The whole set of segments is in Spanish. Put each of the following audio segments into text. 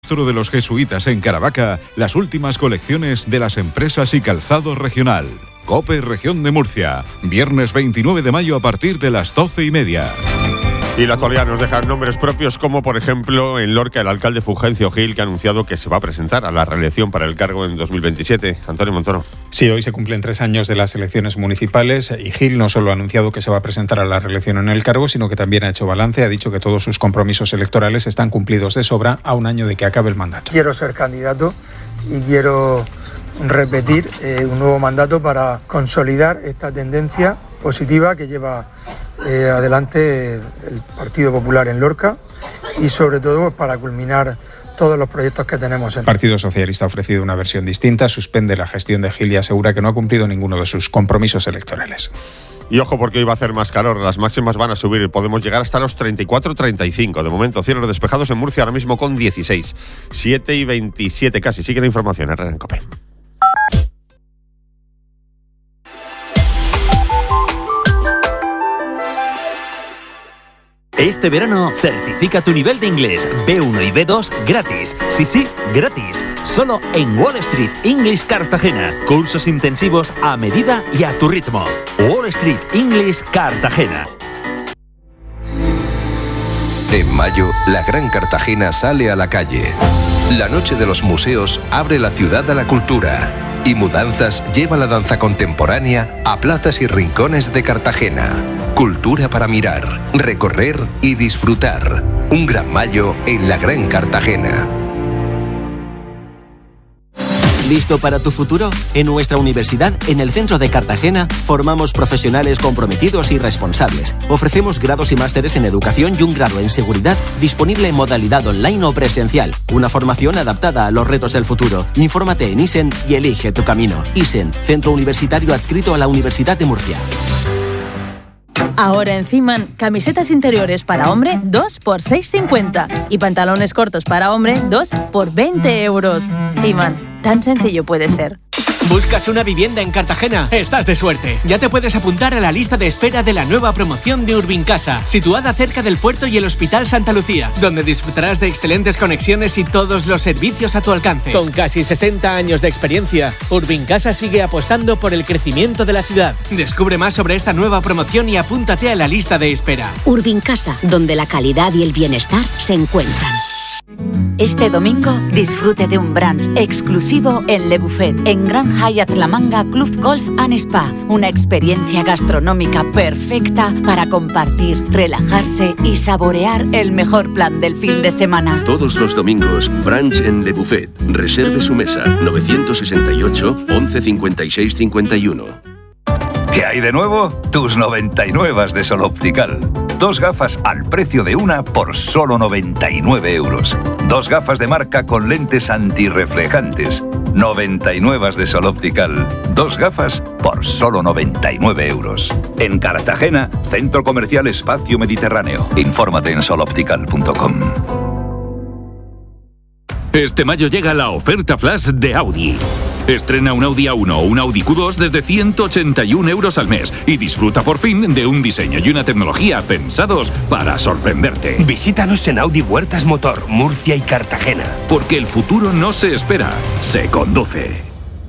Claustro de los Jesuitas en Caravaca, las últimas colecciones de las empresas y calzado regional. COPE Región de Murcia, viernes 29 de mayo a partir de las 12:30. Y la actualidad nos deja nombres propios como, por ejemplo, en Lorca, el alcalde Fulgencio Gil, que ha anunciado que se va a presentar a la reelección para el cargo en 2027. Antonio Montoro. Sí, hoy se cumplen 3 años de las elecciones municipales y Gil no solo ha anunciado que se va a presentar a la reelección en el cargo, sino que también ha hecho balance, ha dicho que todos sus compromisos electorales están cumplidos de sobra a un año de que acabe el mandato. Quiero ser candidato y quiero repetir un nuevo mandato para consolidar esta tendencia positiva que lleva adelante el Partido Popular en Lorca y sobre todo para culminar todos los proyectos que tenemos. El Partido Socialista ha ofrecido una versión distinta, suspende la gestión de Gil y asegura que no ha cumplido ninguno de sus compromisos electorales. Y ojo porque hoy va a hacer más calor, las máximas van a subir, podemos llegar hasta los 34-35. De momento, cielos despejados en Murcia ahora mismo con 16, 7:27 casi. Sigue la información, Herrera en COPE. Este verano, certifica tu nivel de inglés B1 y B2 gratis. Sí, gratis. Solo en Wall Street English Cartagena. Cursos intensivos a medida y a tu ritmo. Wall Street English Cartagena. En mayo, la Gran Cartagena sale a la calle. La Noche de los Museos abre la ciudad a la cultura. Y Mudanzas lleva la danza contemporánea a plazas y rincones de Cartagena. Cultura para mirar, recorrer y disfrutar. Un gran mayo en la Gran Cartagena. ¿Listo para tu futuro? En nuestra universidad, en el centro de Cartagena, formamos profesionales comprometidos y responsables. Ofrecemos grados y másteres en educación y un grado en seguridad disponible en modalidad online o presencial. Una formación adaptada a los retos del futuro. Infórmate en ISEN y elige tu camino. ISEN, centro universitario adscrito a la Universidad de Murcia. Ahora en Ciman, camisetas interiores para hombre 2 por 6,50 y pantalones cortos para hombre 2 por 20 euros. Ciman, tan sencillo puede ser. ¿Buscas una vivienda en Cartagena? Estás de suerte. Ya te puedes apuntar a la lista de espera de la nueva promoción de Urbincasa, situada cerca del puerto y el Hospital Santa Lucía, donde disfrutarás de excelentes conexiones y todos los servicios a tu alcance. Con casi 60 años de experiencia, Urbincasa sigue apostando por el crecimiento de la ciudad. Descubre más sobre esta nueva promoción y apúntate a la lista de espera. Urbicasa, donde la calidad y el bienestar se encuentran. Este domingo disfrute de un brunch exclusivo en Le Buffet, en Grand Hyatt La Manga Club Golf and Spa. Una experiencia gastronómica perfecta para compartir, relajarse y saborear el mejor plan del fin de semana. Todos los domingos, brunch en Le Buffet. Reserve su mesa, 968 11 56 51. ¿Qué hay de nuevo? Tus 99 de Sol Optical. 2 gafas al precio de una por solo 99 euros. 2 gafas de marca con lentes antirreflejantes. 99 de Sol Optical. 2 gafas por solo 99 euros. En Cartagena, Centro Comercial Espacio Mediterráneo. Infórmate en soloptical.com. Este mayo llega la oferta flash de Audi. Estrena un Audi A1 o un Audi Q2 desde 181 euros al mes y disfruta por fin de un diseño y una tecnología pensados para sorprenderte. Visítanos en Audi Huertas Motor, Murcia y Cartagena. Porque el futuro no se espera, se conduce.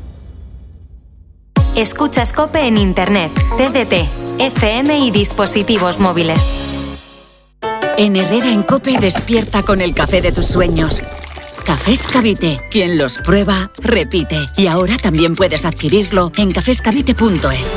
Escuchas COPE en Internet, TDT, FM y dispositivos móviles. En Herrera en COPE despierta con el café de tus sueños. Cafés Cavite. Quien los prueba, repite. Y ahora también puedes adquirirlo en cafescavite.es.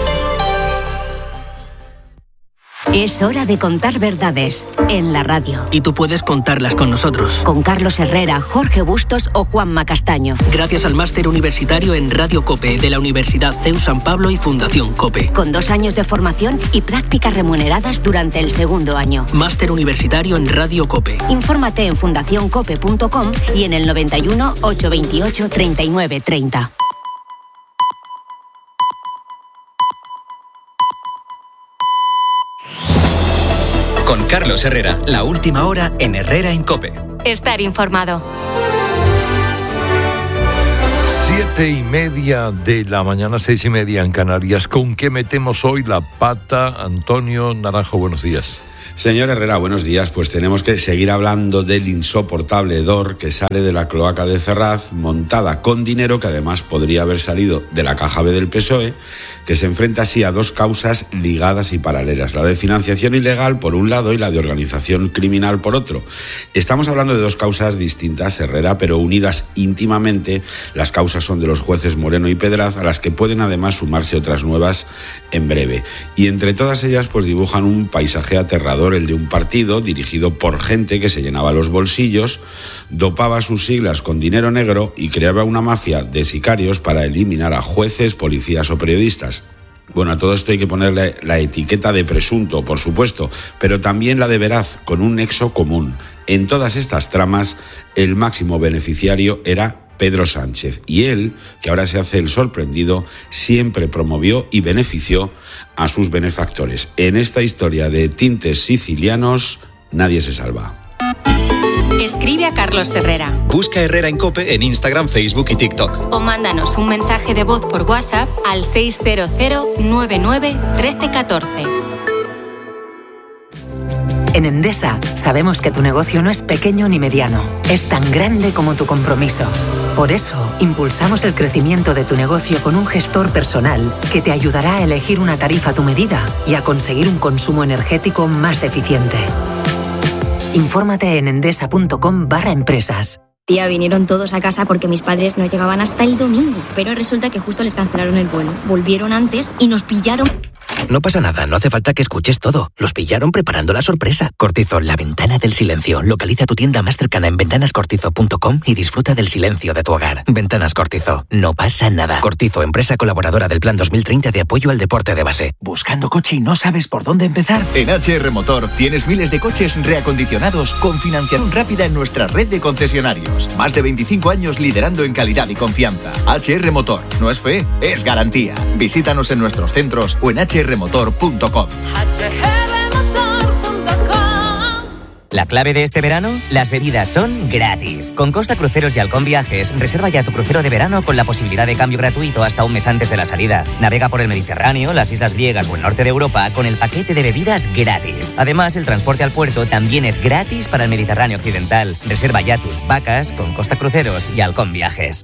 Es hora de contar verdades en la radio. Y tú puedes contarlas con nosotros. Con Carlos Herrera, Jorge Bustos o Juanma Castaño. Gracias al máster universitario en Radio COPE de la Universidad CEU San Pablo y Fundación COPE. Con 2 años de formación y prácticas remuneradas durante el segundo año. Máster universitario en Radio COPE. Infórmate en fundacioncope.com y en el 91 828 39 30. Con Carlos Herrera, la última hora en Herrera en COPE. Estar informado. 7:30 de la mañana, 6:30 en Canarias. ¿Con qué metemos hoy la pata? Antonio Naranjo, buenos días. Señor Herrera, buenos días. Pues tenemos que seguir hablando del insoportable hedor que sale de la cloaca de Ferraz, montada con dinero que además podría haber salido de la caja B del PSOE, que se enfrenta así a dos causas ligadas y paralelas, la de financiación ilegal por un lado y la de organización criminal por otro. Estamos hablando de dos causas distintas, Herrera, pero unidas íntimamente. Las causas son de los jueces Moreno y Pedraz, a las que pueden además sumarse otras nuevas en breve. Y entre todas ellas pues dibujan un paisaje aterrador, el de un partido dirigido por gente que se llenaba los bolsillos, dopaba sus siglas con dinero negro y creaba una mafia de sicarios para eliminar a jueces, policías o periodistas. Bueno, a todo esto hay que ponerle la etiqueta de presunto, por supuesto, pero también la de veraz, con un nexo común. En todas estas tramas, el máximo beneficiario era Pedro Sánchez, y él, que ahora se hace el sorprendido, siempre promovió y benefició a sus benefactores. En esta historia de tintes sicilianos, nadie se salva. Escribe a Carlos Herrera. Busca Herrera en COPE en Instagram, Facebook y TikTok. O mándanos un mensaje de voz por WhatsApp al 600 99 13 14. En Endesa sabemos que tu negocio no es pequeño ni mediano, es tan grande como tu compromiso. Por eso, impulsamos el crecimiento de tu negocio con un gestor personal que te ayudará a elegir una tarifa a tu medida y a conseguir un consumo energético más eficiente. Infórmate en endesa.com/empresas. Tía, vinieron todos a casa porque mis padres no llegaban hasta el domingo, pero resulta que justo les cancelaron el vuelo. Volvieron antes y nos pillaron. No pasa nada, no hace falta que escuches todo. Los pillaron preparando la sorpresa. Cortizo, la ventana del silencio. Localiza tu tienda más cercana en ventanascortizo.com y disfruta del silencio de tu hogar. Ventanas Cortizo, no pasa nada. Cortizo, empresa colaboradora del Plan 2030 de apoyo al deporte de base. ¿Buscando coche y no sabes por dónde empezar? En HR Motor tienes miles de coches reacondicionados con financiación rápida en nuestra red de concesionarios. Más de 25 años liderando en calidad y confianza. HR Motor, no es fe, es garantía. Visítanos en nuestros centros o en hrmotor.com. La clave de este verano, las bebidas son gratis. Con Costa Cruceros y Halcón Viajes, reserva ya tu crucero de verano con la posibilidad de cambio gratuito hasta un mes antes de la salida. Navega por el Mediterráneo, las islas griegas o el norte de Europa con el paquete de bebidas gratis. Además, el transporte al puerto también es gratis para el Mediterráneo occidental. Reserva ya tus vacas con Costa Cruceros y Halcón Viajes.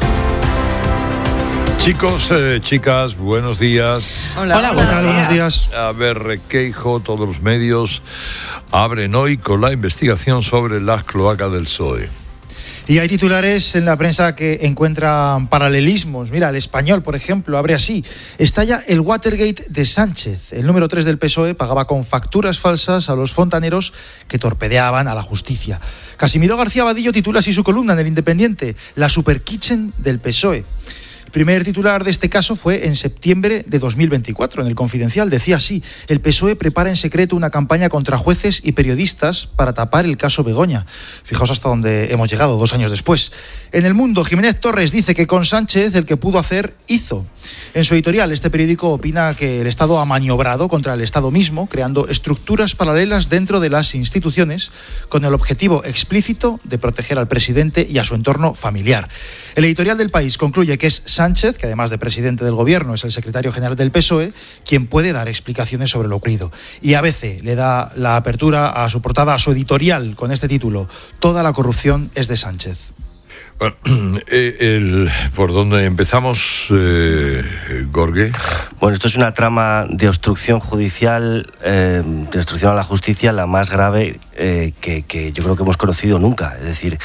Chicos, chicas, buenos días. Hola, ¿qué tal? Buenos días. A ver, Requeijo, todos los medios abren hoy con la investigación sobre las cloacas del PSOE. Y hay titulares en la prensa que encuentran paralelismos. Mira, El Español, por ejemplo, abre así. Estalla el Watergate de Sánchez. El número 3 del PSOE pagaba con facturas falsas a los fontaneros que torpedeaban a la justicia. Casimiro García Vadillo titula así su columna en El Independiente, La Superkitchen del PSOE. El primer titular de este caso fue en septiembre de 2024. En El Confidencial decía así: el PSOE prepara en secreto una campaña contra jueces y periodistas para tapar el caso Begoña. Fijaos hasta dónde hemos llegado 2 años después. En El Mundo, Jiménez Torres dice que con Sánchez el que pudo hacer, hizo. En su editorial, este periódico opina que el Estado ha maniobrado contra el Estado mismo, creando estructuras paralelas dentro de las instituciones con el objetivo explícito de proteger al presidente y a su entorno familiar. El editorial del País concluye que es Sánchez, que además de presidente del gobierno es el secretario general del PSOE, quien puede dar explicaciones sobre lo ocurrido. Y ABC le da la apertura a su portada, a su editorial, con este título: Toda la corrupción es de Sánchez. Bueno, ¿por dónde empezamos, Gorge? Bueno, esto es una trama de obstrucción judicial, de obstrucción a la justicia, la más grave que yo creo que hemos conocido nunca. Es decir,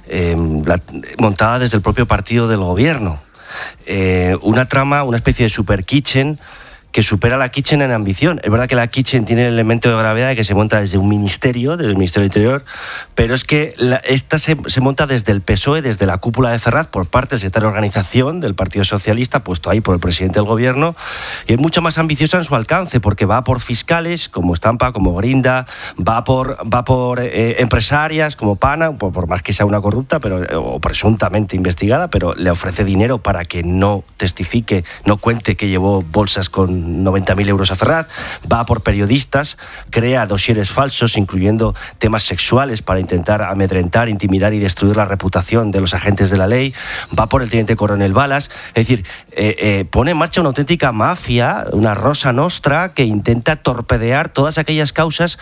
montada desde el propio partido del gobierno. Una trama, una especie de super kitchen que supera la kitchen en ambición. Es verdad que la kitchen tiene el elemento de gravedad de que se monta desde un ministerio, desde el Ministerio del Interior, pero es que esta se monta desde el PSOE, desde la cúpula de Ferraz, por parte del secretario de organización del Partido Socialista, puesto ahí por el presidente del gobierno, y es mucho más ambiciosa en su alcance, porque va por fiscales como Estampa, como Grinda, va por empresarias como Pana, por más que sea una corrupta o presuntamente investigada, pero le ofrece dinero para que no testifique, no cuente que llevó bolsas con 90.000 euros a Ferraz, va por periodistas, crea dosieres falsos, incluyendo temas sexuales para intentar amedrentar, intimidar y destruir la reputación de los agentes de la ley, va por el teniente coronel Balas, es decir, pone en marcha una auténtica mafia, una Rosa Nostra, que intenta torpedear todas aquellas causas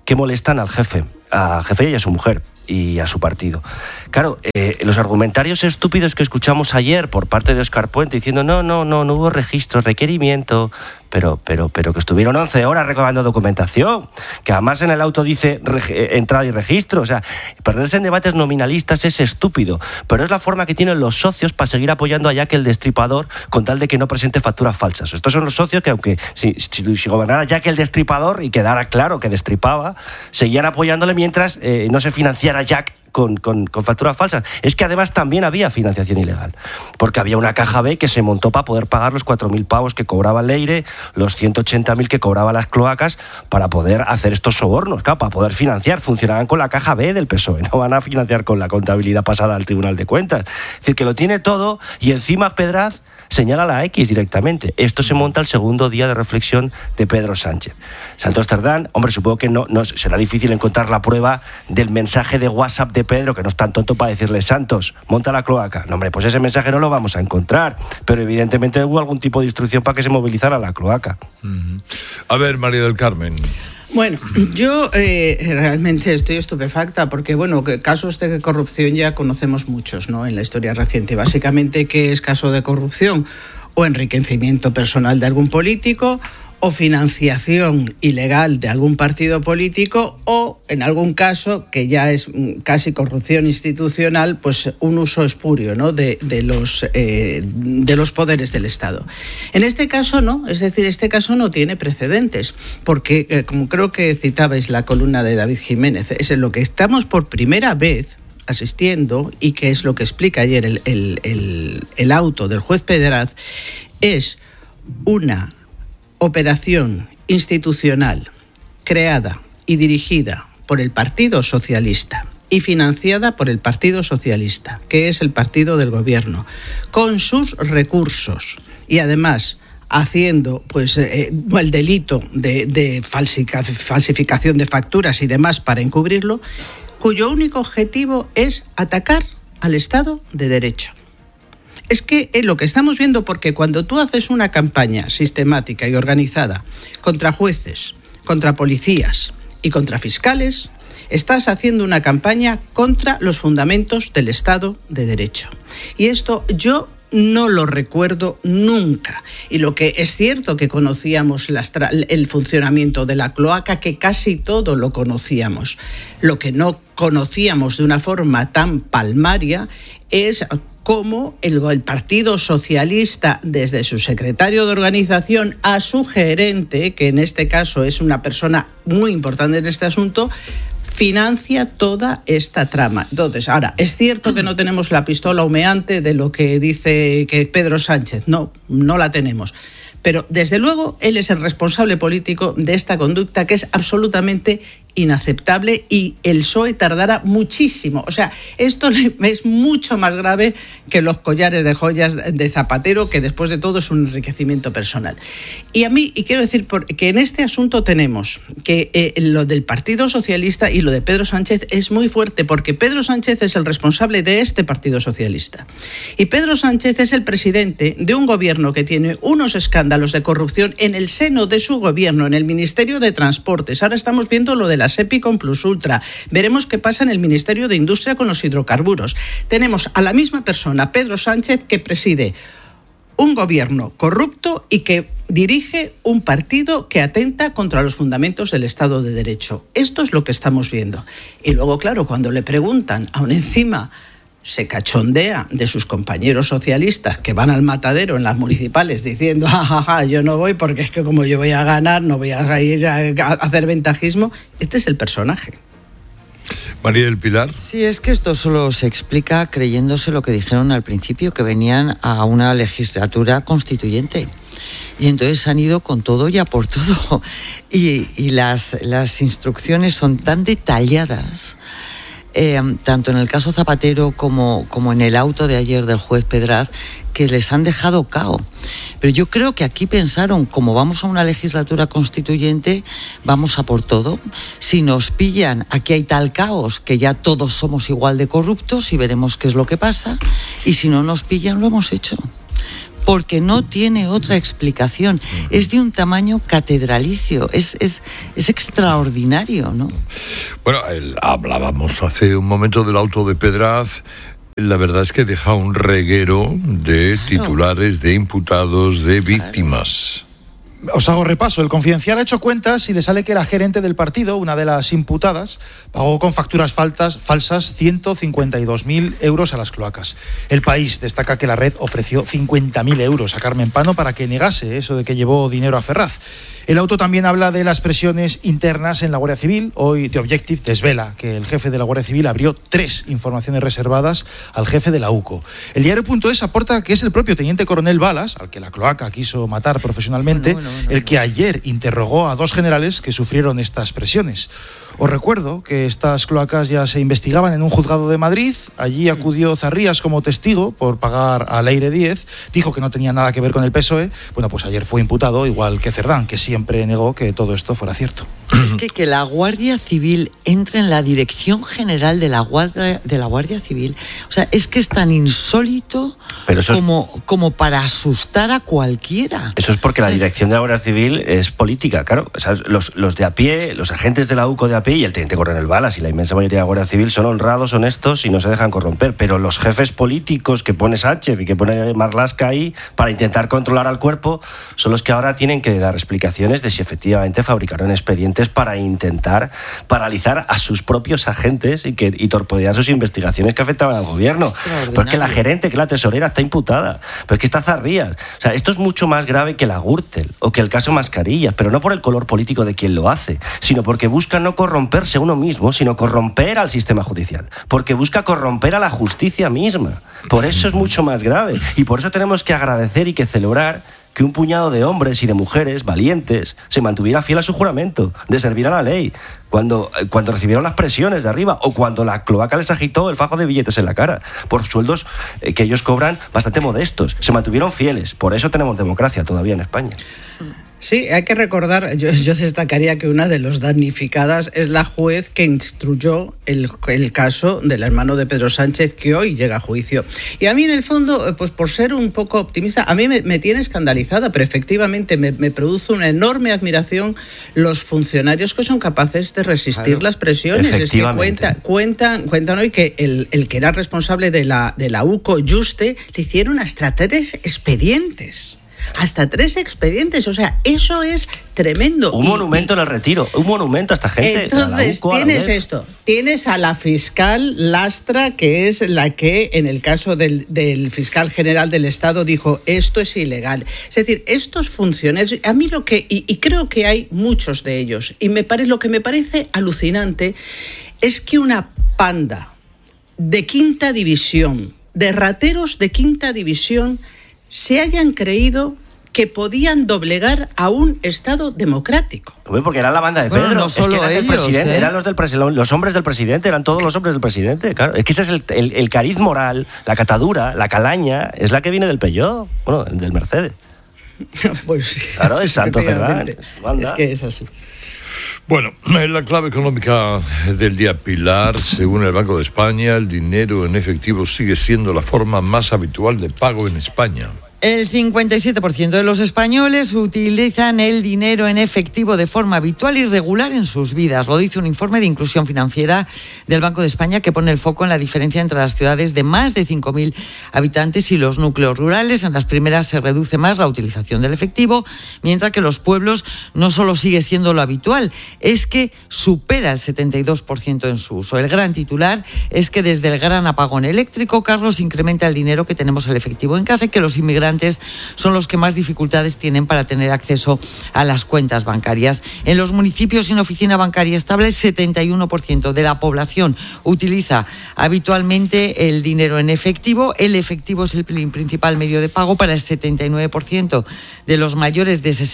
que molestan al jefe y a su mujer y a su partido. Claro, los argumentarios estúpidos que escuchamos ayer por parte de Óscar Puente diciendo no hubo registro, requerimiento, pero que estuvieron 11 horas recabando documentación, que además en el auto dice entrada y registro. O sea, perderse en debates nominalistas es estúpido, pero es la forma que tienen los socios para seguir apoyando a Jack el Destripador con tal de que no presente facturas falsas. Estos son los socios que, aunque si gobernara Jack el Destripador y quedara claro que destripaba, seguían apoyándole mientras no se financiara Jack con facturas falsas. Es que además también había financiación ilegal, porque había una caja B que se montó para poder pagar los 4.000 pavos que cobraba Leire, los 180.000 que cobraban las cloacas, para poder hacer estos sobornos, claro, para poder financiar. Funcionaban con la caja B del PSOE, no van a financiar con la contabilidad pasada al Tribunal de Cuentas. Es decir, que lo tiene todo y encima Pedraz señala la X directamente. Esto se monta el segundo día de reflexión de Pedro Sánchez. Santos Cerdán, hombre, supongo que no será difícil encontrar la prueba del mensaje de WhatsApp de Pedro, que no es tan tonto para decirle: Santos, monta la cloaca. No, hombre, pues ese mensaje no lo vamos a encontrar, pero evidentemente hubo algún tipo de instrucción para que se movilizara la cloaca. A ver, María del Carmen. Bueno, yo realmente estoy estupefacta porque, bueno, que casos de corrupción ya conocemos muchos, ¿no?, en la historia reciente. Básicamente, ¿qué es caso de corrupción? O enriquecimiento personal de algún político, o financiación ilegal de algún partido político, o en algún caso, que ya es casi corrupción institucional, pues un uso espurio, ¿no?, de los poderes del Estado. En este caso no, es decir, este caso no tiene precedentes, porque como creo que citabais la columna de David Jiménez, es en lo que estamos por primera vez asistiendo, y que es lo que explica ayer el auto del juez Pedraz, es una operación institucional creada y dirigida por el Partido Socialista y financiada por el Partido Socialista, que es el partido del gobierno, con sus recursos, y además haciendo pues el delito de falsificación de facturas y demás para encubrirlo, cuyo único objetivo es atacar al Estado de Derecho. Es que es lo que estamos viendo, porque cuando tú haces una campaña sistemática y organizada contra jueces, contra policías y contra fiscales, estás haciendo una campaña contra los fundamentos del Estado de Derecho. Y esto yo no lo recuerdo nunca. Y lo que es cierto que conocíamos el funcionamiento de la cloaca, que casi todo lo conocíamos. Lo que no conocíamos de una forma tan palmaria es cómo el Partido Socialista, desde su secretario de organización a su gerente, que en este caso es una persona muy importante en este asunto, financia toda esta trama. Entonces, ahora, es cierto que no tenemos la pistola humeante de lo que dice que Pedro Sánchez, no la tenemos. Pero, desde luego, él es el responsable político de esta conducta, que es absolutamente inaceptable, y el PSOE tardará muchísimo. O sea, esto es mucho más grave que los collares de joyas de Zapatero, que después de todo es un enriquecimiento personal. Y quiero decir que en este asunto tenemos que lo del Partido Socialista y lo de Pedro Sánchez es muy fuerte, porque Pedro Sánchez es el responsable de este Partido Socialista. Y Pedro Sánchez es el presidente de un gobierno que tiene unos escándalos de corrupción en el seno de su gobierno, en el Ministerio de Transportes. Ahora estamos viendo lo de la SEPI con Plus Ultra. Veremos qué pasa en el Ministerio de Industria con los hidrocarburos. Tenemos a la misma persona, Pedro Sánchez, que preside un gobierno corrupto y que dirige un partido que atenta contra los fundamentos del Estado de Derecho. Esto es lo que estamos viendo. Y luego, claro, cuando le preguntan, aún encima se cachondea de sus compañeros socialistas que van al matadero en las municipales diciendo: yo no voy porque es que como yo voy a ganar, no voy a ir a hacer ventajismo. Este es el personaje. María del Pilar. Sí, es que esto solo se explica creyéndose lo que dijeron al principio, que venían a una legislatura constituyente. Y entonces han ido con todo y a por todo. Y las instrucciones son tan detalladas, tanto en el caso Zapatero como en el auto de ayer del juez Pedraz, que les han dejado cao. Pero yo creo que aquí pensaron, como vamos a una legislatura constituyente, vamos a por todo. Si nos pillan, aquí hay tal caos que ya todos somos igual de corruptos y veremos qué es lo que pasa. Y si no nos pillan, lo hemos hecho. porque no tiene otra explicación. Es de un tamaño catedralicio, es extraordinario, ¿no? Bueno, hablábamos hace un momento del auto de Pedraz. La verdad es que deja un reguero de titulares, de imputados, de víctimas. Os hago repaso. El Confidencial ha hecho cuentas y le sale que la gerente del partido, una de las imputadas, pagó con facturas falsas 152.000 euros a las cloacas. El País destaca que la red ofreció 50.000 euros a Carmen Pano para que negase eso de que llevó dinero a Ferraz. El auto también habla de las presiones internas en la Guardia Civil. Hoy The Objective desvela que el jefe de la Guardia Civil abrió 3 informaciones reservadas al jefe de la UCO. El diario.es aporta que es el propio teniente coronel Balas, al que la cloaca quiso matar profesionalmente, el que ayer interrogó a 2 generales que sufrieron estas presiones. Os recuerdo que estas cloacas ya se investigaban en un juzgado de Madrid. Allí acudió Zarrías como testigo por pagar a Leire Díez. Dijo que no tenía nada que ver con el PSOE. Bueno, pues ayer fue imputado, igual que Cerdán, que siempre negó que todo esto fuera cierto. Es que la Guardia Civil entre en la Dirección General de la Guardia Civil, o sea, es que es tan insólito como para asustar a cualquiera. Eso es porque la dirección de la Guardia Civil es política, claro. O sea, los de a pie, los agentes de la UCO de a pie y el teniente coronel Balas y la inmensa mayoría de la Guardia Civil son honrados, honestos y no se dejan corromper. Pero los jefes políticos que pone Sánchez y que pone Marlaska ahí para intentar controlar al cuerpo son los que ahora tienen que dar explicaciones de si efectivamente fabricaron expedientes para intentar paralizar a sus propios agentes y torpedear sus investigaciones que afectaban al gobierno. Pero es que la gerente, que la tesorera, está imputada. Pero es que está Zarrías. O sea, esto es mucho más grave que la Gürtel o que el caso Mascarillas, pero no por el color político de quien lo hace, sino porque busca no corromperse uno mismo, sino corromper al sistema judicial. Porque busca corromper a la justicia misma. Por eso es mucho más grave. Y por eso tenemos que agradecer y que celebrar que un puñado de hombres y de mujeres valientes se mantuviera fiel a su juramento de servir a la ley cuando recibieron las presiones de arriba o cuando la cloaca les agitó el fajo de billetes en la cara por sueldos que ellos cobran bastante modestos. Se mantuvieron fieles. Por eso tenemos democracia todavía en España. Sí, hay que recordar, yo destacaría que una de los damnificadas es la juez que instruyó el caso del hermano de Pedro Sánchez, que hoy llega a juicio. Y a mí, en el fondo, pues por ser un poco optimista, a mí me tiene escandalizada, pero efectivamente me produce una enorme admiración los funcionarios que son capaces de resistir las presiones. Es que cuentan hoy que el que era responsable de la UCO, Juste, le hicieron hasta 3 expedientes. Hasta 3 expedientes, o sea, eso es tremendo. Un monumento en el Retiro, un monumento a esta gente. Entonces, tienes a la fiscal Lastra, que es la que en el caso del fiscal general del Estado dijo, esto es ilegal. Es decir, estos funcionarios, a mí y creo que hay muchos de ellos, y lo que me parece alucinante es que una panda de quinta división, de rateros de quinta división, se hayan creído que podían doblegar a un Estado democrático. Porque era la banda de Pedro. No solo es que ellos, presidente, eran los hombres del presidente, eran todos los hombres del presidente. Claro. Es que ese es el cariz moral, la catadura, la calaña, es la que viene del Peugeot, bueno, del Mercedes. Pues sí. Claro, es Santo Cerdán. Es que es así. Bueno, en la clave económica del día, Pilar, según el Banco de España, el dinero en efectivo sigue siendo la forma más habitual de pago en España. El 57% de los españoles utilizan el dinero en efectivo de forma habitual y regular en sus vidas. Lo dice un informe de inclusión financiera del Banco de España que pone el foco en la diferencia entre las ciudades de más de 5.000 habitantes y los núcleos rurales. En las primeras se reduce más la utilización del efectivo, mientras que los pueblos no solo sigue siendo lo habitual, es que supera el 72% en su uso. El gran titular es que desde el gran apagón eléctrico, Carlos, incrementa el dinero que tenemos el efectivo en casa y que los inmigrantes son los que más dificultades tienen para tener acceso a las cuentas bancarias. En los municipios sin oficina bancaria estable, el 71% de la población utiliza habitualmente el dinero en efectivo. El efectivo es el principal medio de pago para el 79% de los mayores de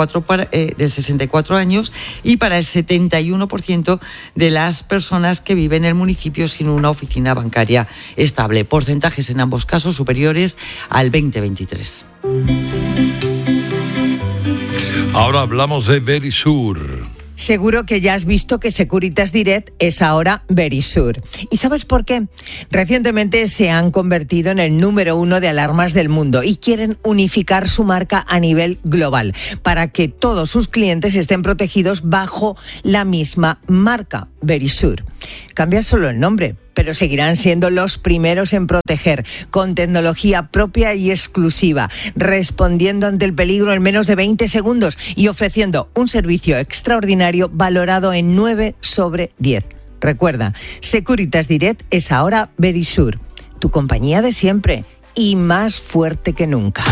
64 años y para el 71% de las personas que viven en el municipio sin una oficina bancaria estable. Porcentajes en ambos casos superiores al 20-23. Ahora hablamos de Verisur. Seguro que ya has visto que Securitas Direct es ahora Verisure. ¿Y sabes por qué? Recientemente se han convertido en el número 1 de alarmas del mundo y quieren unificar su marca a nivel global para que todos sus clientes estén protegidos bajo la misma marca, Verisure. Cambia solo el nombre, pero seguirán siendo los primeros en proteger, con tecnología propia y exclusiva, respondiendo ante el peligro en menos de 20 segundos y ofreciendo un servicio extraordinario valorado en 9 sobre 10. Recuerda, Securitas Direct es ahora Verisure, tu compañía de siempre y más fuerte que nunca.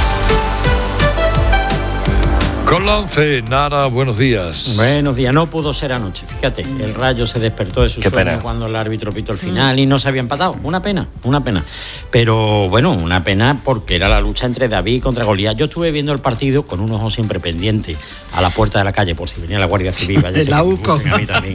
Con la 11, Nara, buenos días. Buenos días, no pudo ser anoche, fíjate, el Rayo se despertó de su sueño cuando el árbitro pitó el final y no se había empatado, una pena, pero bueno, una pena porque era la lucha entre David contra Goliat. Yo estuve viendo el partido con un ojo siempre pendiente a la puerta de la calle por si venía la Guardia Civil, vaya la UCO. A mí también.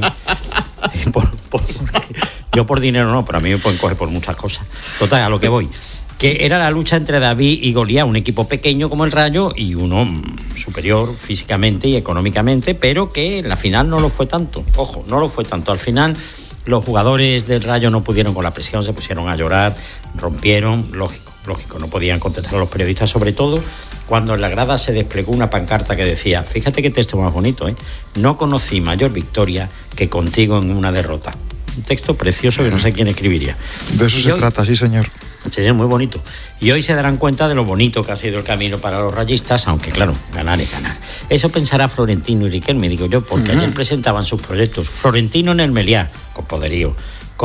Yo por dinero no, pero a mí me pueden coger por muchas cosas. Total, a lo que voy. Que era la lucha entre David y Goliat, un equipo pequeño como el Rayo y uno superior físicamente y económicamente, pero que en la final no lo fue tanto. Ojo, no lo fue tanto. Al final los jugadores del Rayo no pudieron con la presión, se pusieron a llorar, rompieron, lógico, no podían contestar a los periodistas, sobre todo cuando en la grada se desplegó una pancarta que decía, fíjate qué texto más bonito, no conocí mayor victoria que contigo en una derrota. Un texto precioso que no sé quién escribiría. De eso se trata, sí señor. Sí, es muy bonito. Y hoy se darán cuenta de lo bonito que ha sido el camino para los rayistas, aunque claro, ganar es ganar. Eso pensará Florentino y Riquelme, digo yo, porque ayer presentaban sus proyectos. Florentino en el Meliá, con poderío.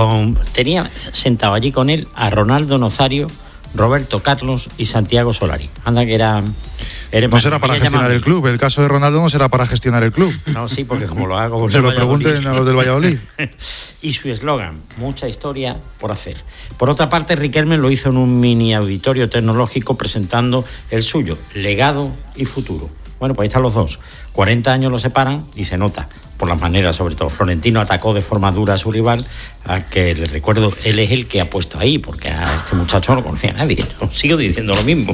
Tenía sentado allí con él a Ronaldo Nazario, Roberto Carlos y Santiago Solari. Anda que era... No será para gestionar el club. El caso de Ronaldo no será para gestionar el club. No, sí, porque como lo hago... Se lo pregunten a los del Valladolid. Y su eslogan, mucha historia por hacer. Por otra parte, Riquelme lo hizo en un mini auditorio tecnológico presentando el suyo, legado y futuro. Bueno, pues ahí están los dos. 40 años los separan y se nota, por las maneras sobre todo. Florentino atacó de forma dura a su rival, a que le recuerdo, él es el que ha puesto ahí, porque a este muchacho no lo conocía nadie. No, sigo diciendo lo mismo.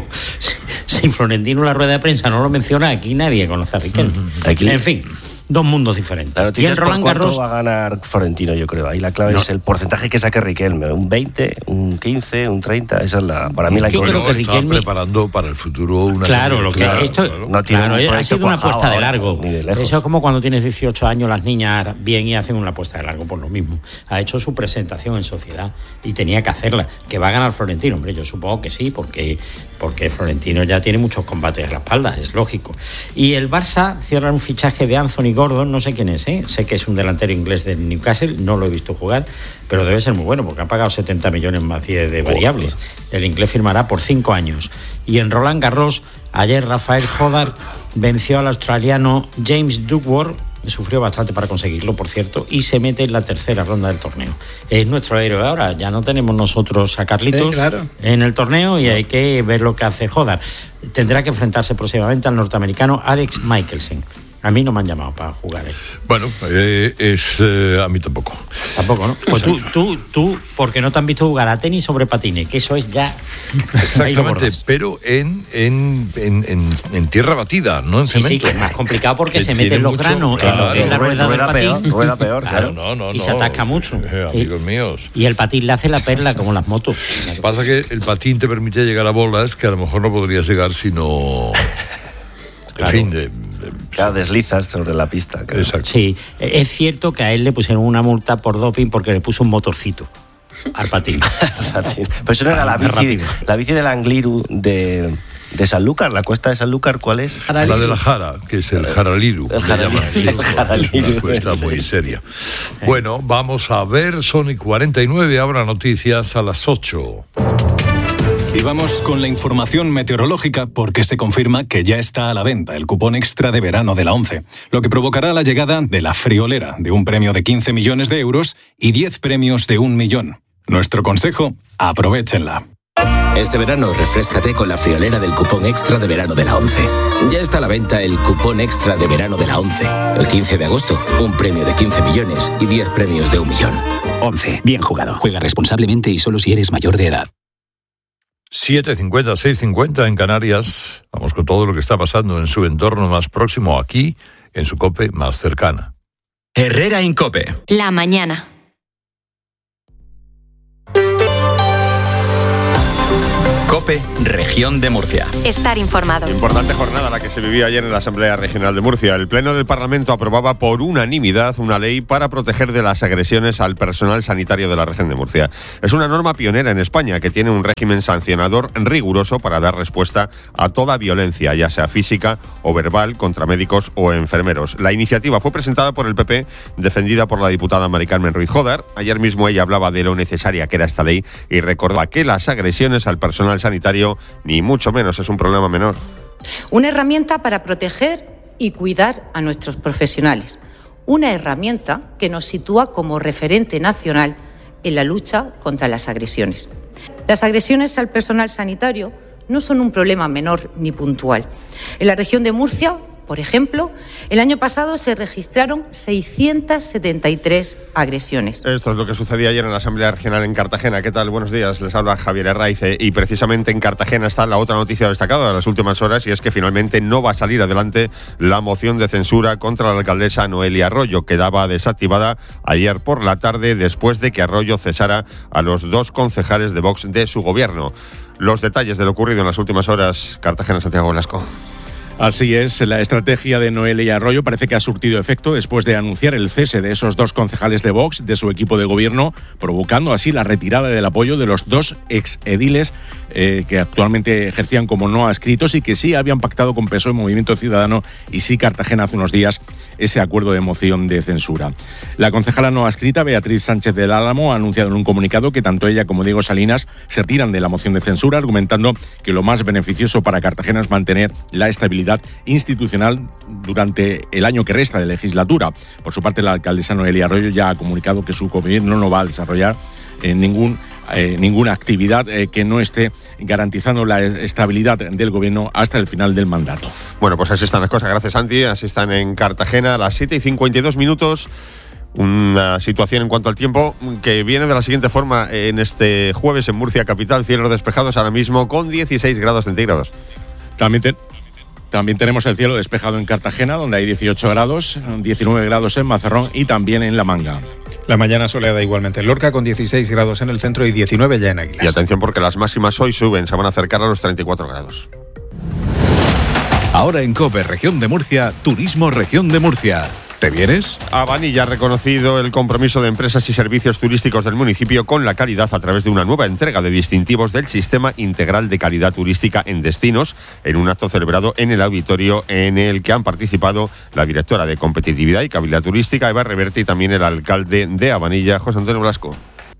Si Florentino en la rueda de prensa no lo menciona, aquí nadie conoce a Riquelme. En fin, dos mundos diferentes. Y en Roland Garros va a ganar Florentino, yo creo. Ahí la clave es el porcentaje que saque Riquelme. Un 20, un 15, un 30. Esa es para mí la yo creo que Riquelme está preparando para el futuro una... Claro, lo que esto no tiene ha sido una apuesta de largo. Eso es como cuando tienes 18 años las niñas bien y hacen una apuesta de largo por lo mismo. Ha hecho su presentación en sociedad y tenía que hacerla. Que va a ganar Florentino, hombre, yo supongo que sí, porque Florentino ya tiene muchos combates a la espalda, es lógico. Y el Barça cierra un fichaje de Anthony Gordon, no sé quién es, sé que es un delantero inglés del Newcastle, no lo he visto jugar, pero debe ser muy bueno porque ha pagado 70 millones más de variables. El inglés firmará por 5 años. Y en Roland Garros, ayer Rafael Jodar venció al australiano James Duckworth, sufrió bastante para conseguirlo, por cierto, y se mete en la tercera ronda del torneo. Es nuestro héroe ahora, ya no tenemos nosotros a Carlitos en el torneo y hay que ver lo que hace Jodar. Tendrá que enfrentarse próximamente al norteamericano Alex Michelsen. A mí no me han llamado para jugar. Bueno, a mí tampoco. Tampoco, ¿no? Pues tú, porque no te han visto jugar a tenis sobre patines, que eso es ya... Exactamente, pero en tierra batida, no en cemento. Sí, que es más complicado porque se meten los granos en la rueda del patín. Rueda peor, claro. Y se atasca mucho. Amigos míos. Y el patín le hace la perla como las motos. Lo que pasa es que el patín te permite llegar a bolas que a lo mejor no podrías llegar si no... En fin, deslizas sobre la pista. Claro. Exacto. Sí, es cierto que a él le pusieron una multa por doping porque le puso un motorcito al patín. Pero eso no era la bici del Angliru de Sanlúcar, la cuesta de Sanlúcar, ¿cuál es? La de la Jara, que es el Jaraliru. El Jaraliru. Una cuesta muy seria. Bueno, vamos a ver, son y 49, habrá noticias a las 8. Y vamos con la información meteorológica porque se confirma que ya está a la venta el cupón extra de verano de la ONCE, lo que provocará la llegada de la friolera de un premio de 15 millones de euros y 10 premios de 1 millón. Nuestro consejo, aprovéchenla. Este verano refréscate con la friolera del cupón extra de verano de la ONCE. Ya está a la venta el cupón extra de verano de la ONCE. El 15 de agosto, un premio de 15 millones y 10 premios de 1 millón. ONCE, bien jugado. Juega responsablemente y solo si eres mayor de edad. 7:50, 6:50 en Canarias. Vamos con todo lo que está pasando en su entorno más próximo aquí, en su COPE más cercana. Herrera Incope. La mañana. COPE, Región de Murcia. Estar informado. Importante jornada la que se vivía ayer en la Asamblea Regional de Murcia. El Pleno del Parlamento aprobaba por unanimidad una ley para proteger de las agresiones al personal sanitario de la región de Murcia. Es una norma pionera en España que tiene un régimen sancionador riguroso para dar respuesta a toda violencia, ya sea física o verbal, contra médicos o enfermeros. La iniciativa fue presentada por el PP, defendida por la diputada Mari Carmen Ruiz Jodar. Ayer mismo ella hablaba de lo necesaria que era esta ley y recordaba que las agresiones al personal sanitario ni mucho menos es un problema menor. Una herramienta para proteger y cuidar a nuestros profesionales. Una herramienta que nos sitúa como referente nacional en la lucha contra las agresiones. Las agresiones al personal sanitario no son un problema menor ni puntual. En la región de Murcia, por ejemplo, el año pasado se registraron 673 agresiones. Esto es lo que sucedía ayer en la Asamblea Regional en Cartagena. ¿Qué tal? Buenos días. Les habla Javier Herraiz. Y precisamente en Cartagena está la otra noticia destacada de las últimas horas, y es que finalmente no va a salir adelante la moción de censura contra la alcaldesa Noelia Arroyo. Quedaba desactivada ayer por la tarde después de que Arroyo cesara a los 2 concejales de Vox de su gobierno. Los detalles de lo ocurrido en las últimas horas. Cartagena, Santiago Velasco. Así es, la estrategia de Noelia Arroyo parece que ha surtido efecto después de anunciar el cese de esos 2 concejales de Vox de su equipo de gobierno, provocando así la retirada del apoyo de los 2 exediles que actualmente ejercían como no adscritos y que sí habían pactado con PSOE, Movimiento Ciudadano y sí Cartagena hace unos días ese acuerdo de moción de censura. La concejala no adscrita, Beatriz Sánchez del Álamo, ha anunciado en un comunicado que tanto ella como Diego Salinas se retiran de la moción de censura, argumentando que lo más beneficioso para Cartagena es mantener la estabilidad institucional durante el año que resta de legislatura. Por su parte, la alcaldesa Noelia Arroyo ya ha comunicado que su gobierno no va a desarrollar ninguna actividad que no esté garantizando la estabilidad del gobierno hasta el final del mandato. Bueno, pues así están las cosas. Gracias, Santi. Así están en Cartagena a las 7:52. Una situación en cuanto al tiempo que viene de la siguiente forma en este jueves en Murcia capital. Cielos despejados ahora mismo con 16 grados centígrados. También tenemos el cielo despejado en Cartagena, donde hay 18 grados, 19 grados en Mazarrón y también en La Manga. La mañana soleada igualmente en Lorca, con 16 grados en el centro y 19 ya en Águilas. Y atención porque las máximas hoy suben, se van a acercar a los 34 grados. Ahora en COPE, Región de Murcia, Turismo Región de Murcia. ¿Te vienes? Abanilla ha reconocido el compromiso de empresas y servicios turísticos del municipio con la calidad a través de una nueva entrega de distintivos del Sistema Integral de Calidad Turística en Destinos, en un acto celebrado en el auditorio en el que han participado la directora de Competitividad y Calidad Turística, Eva Reverte, y también el alcalde de Abanilla, José Antonio Blasco.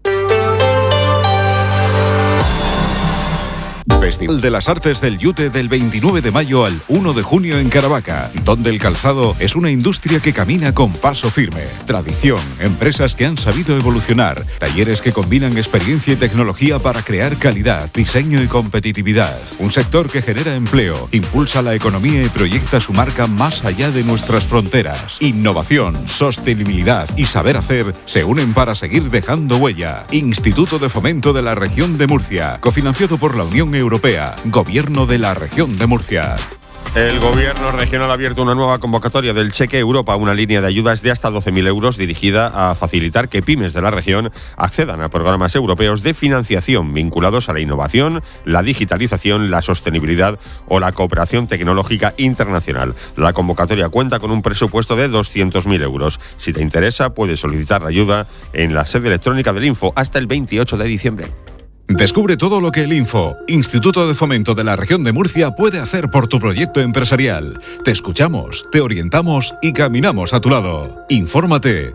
Festival de las Artes del Yute del 29 de mayo al 1 de junio en Caravaca, donde el calzado es una industria que camina con paso firme. Tradición, empresas que han sabido evolucionar, talleres que combinan experiencia y tecnología para crear calidad, diseño y competitividad. Un sector que genera empleo, impulsa la economía y proyecta su marca más allá de nuestras fronteras. Innovación, sostenibilidad y saber hacer se unen para seguir dejando huella. Instituto de Fomento de la Región de Murcia, cofinanciado por la Unión Europea. Gobierno de la Región de Murcia. El Gobierno regional ha abierto una nueva convocatoria del Cheque Europa, una línea de ayudas de hasta 12.000 euros dirigida a facilitar que pymes de la región accedan a programas europeos de financiación vinculados a la innovación, la digitalización, la sostenibilidad o la cooperación tecnológica internacional. La convocatoria cuenta con un presupuesto de 200.000 euros. Si te interesa, puedes solicitar la ayuda en la sede electrónica del Info hasta el 28 de diciembre. Descubre todo lo que el Info, Instituto de Fomento de la Región de Murcia, puede hacer por tu proyecto empresarial. Te escuchamos, te orientamos y caminamos a tu lado. Infórmate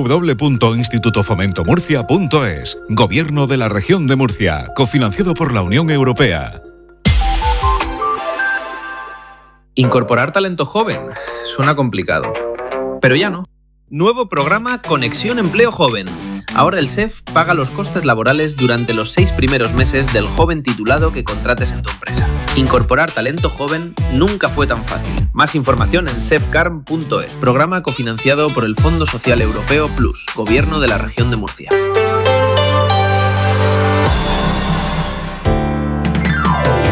www.institutofomentomurcia.es. Gobierno de la Región de Murcia, cofinanciado por la Unión Europea. Incorporar talento joven suena complicado, pero ya no. Nuevo programa Conexión Empleo Joven. Ahora el SEF paga los costes laborales durante los 6 primeros meses del joven titulado que contrates en tu empresa. Incorporar talento joven nunca fue tan fácil. Más información en sefcarm.es. Programa cofinanciado por el Fondo Social Europeo Plus, Gobierno de la Región de Murcia.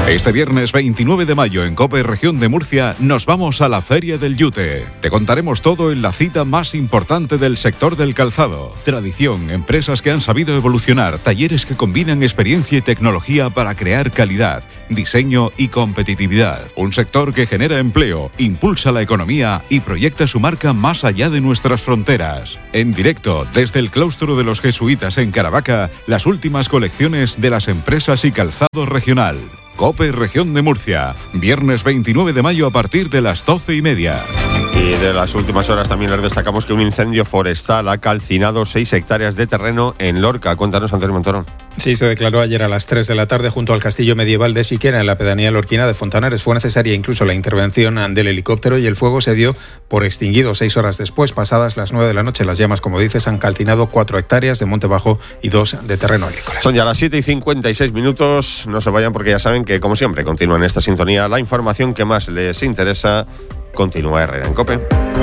Este viernes 29 de mayo en COPE Región de Murcia nos vamos a la Feria del Yute. Te contaremos todo en la cita más importante del sector del calzado. Tradición, empresas que han sabido evolucionar, talleres que combinan experiencia y tecnología para crear calidad, diseño y competitividad. Un sector que genera empleo, impulsa la economía y proyecta su marca más allá de nuestras fronteras. En directo, desde el claustro de los jesuitas en Caravaca, las últimas colecciones de las empresas y calzado regional. COPE Región de Murcia, viernes 29 de mayo a partir de las 12:30. Y de las últimas horas también les destacamos que un incendio forestal ha calcinado 6 hectáreas de terreno en Lorca. Cuéntanos, Antonio Montoro. Sí, se declaró ayer a las 3 de la tarde junto al castillo medieval de Siquera, en la pedanía lorquina de Fontanares. Fue necesaria incluso la intervención del helicóptero y el fuego se dio por extinguido 6 horas después. Pasadas las 9 de la noche, las llamas, como dices, han calcinado 4 hectáreas de monte bajo y 2 de terreno agrícola. Son ya las 7:56. No se vayan porque ya saben que, como siempre, continúa en esta sintonía la información que más les interesa. Continúa Herrera en COPE.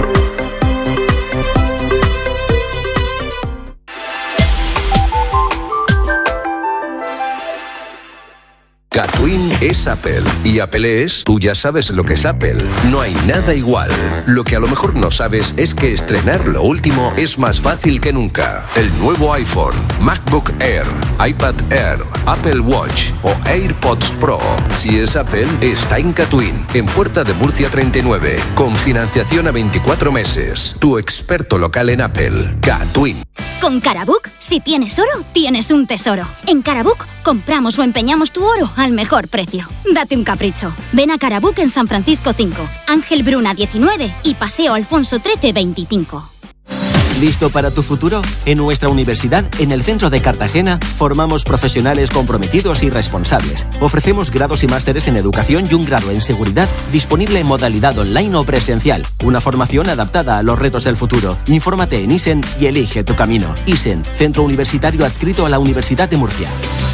Katwin es Apple y Apple es, tú ya sabes lo que es Apple, no hay nada igual. Lo que a lo mejor no sabes es que estrenar lo último es más fácil que nunca. El nuevo iPhone, MacBook Air, iPad Air, Apple Watch o AirPods Pro. Si es Apple, está en Katwin, en Puerta de Murcia 39, con financiación a 24 meses. Tu experto local en Apple, Katwin. Con Carabook, si tienes oro, tienes un tesoro. En Carabook, compramos o empeñamos tu oro al mejor precio. Date un capricho. Ven a Carabook en San Francisco 5, Ángel Bruna 19 y Paseo Alfonso 13 25. ¿Listo para tu futuro? En nuestra universidad, en el centro de Cartagena, formamos profesionales comprometidos y responsables. Ofrecemos grados y másteres en educación y un grado en seguridad disponible en modalidad online o presencial. Una formación adaptada a los retos del futuro. Infórmate en ISEN y elige tu camino. ISEN, centro universitario adscrito a la Universidad de Murcia.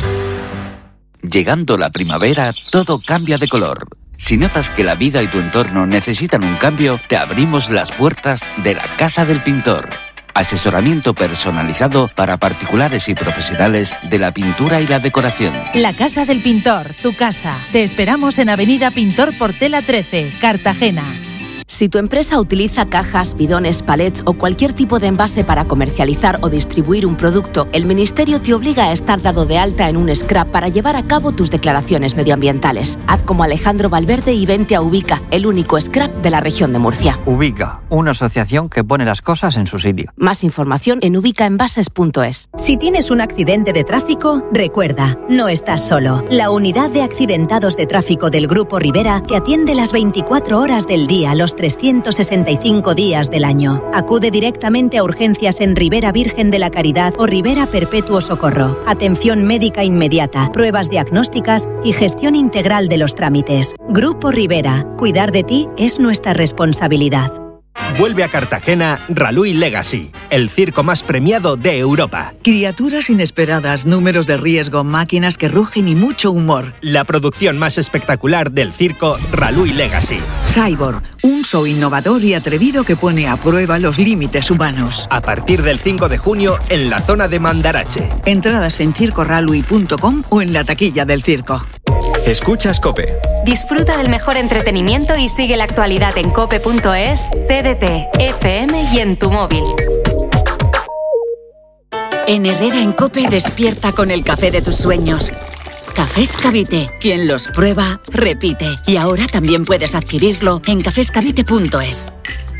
Llegando la primavera, todo cambia de color. Si notas que la vida y tu entorno necesitan un cambio, te abrimos las puertas de la Casa del Pintor. Asesoramiento personalizado para particulares y profesionales de la pintura y la decoración. La Casa del Pintor, tu casa. Te esperamos en Avenida Pintor Portela 13, Cartagena. Si tu empresa utiliza cajas, bidones, palets o cualquier tipo de envase para comercializar o distribuir un producto, el Ministerio te obliga a estar dado de alta en un SCRAP para llevar a cabo tus declaraciones medioambientales. Haz como Alejandro Valverde y vente a Ubica, el único SCRAP de la región de Murcia. Ubica, una asociación que pone las cosas en su sitio. Más información en ubicaenvases.es. Si tienes un accidente de tráfico, recuerda, no estás solo. La unidad de accidentados de tráfico del Grupo Rivera te atiende las 24 horas del día, los 365 días del año. Acude directamente a urgencias en Rivera Virgen de la Caridad o Rivera Perpetuo Socorro. Atención médica inmediata, pruebas diagnósticas y gestión integral de los trámites. Grupo Rivera. Cuidar de ti es nuestra responsabilidad. Vuelve a Cartagena Ralui Legacy, el circo más premiado de Europa. Criaturas inesperadas, números de riesgo, máquinas que rugen y mucho humor. La producción más espectacular del circo Ralui Legacy. Cyborg, un show innovador y atrevido que pone a prueba los límites humanos. A partir del 5 de junio en la zona de Mandarache. Entradas en circoralui.com o en la taquilla del circo. Escuchas COPE. Disfruta del mejor entretenimiento y sigue la actualidad en cope.es, TDT, FM y en tu móvil. En Herrera en COPE despierta con el café de tus sueños. Cafés Cavite. Quien los prueba, repite. Y ahora también puedes adquirirlo en cafescavite.es.